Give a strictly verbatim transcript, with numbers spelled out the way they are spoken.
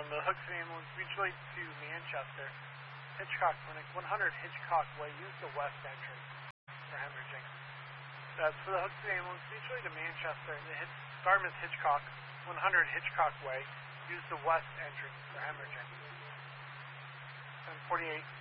on the Hooks Ambulance Mutually to Manchester. Hitchcock Clinic, one hundred Hitchcock Way. Use the west entrance for hemorrhaging. That's for the Hooks Ambulance Mutually to Manchester. The Hit Dartmouth Hitchcock, one hundred Hitchcock Way. Use the west entrance for hemorrhaging. ten forty-eight.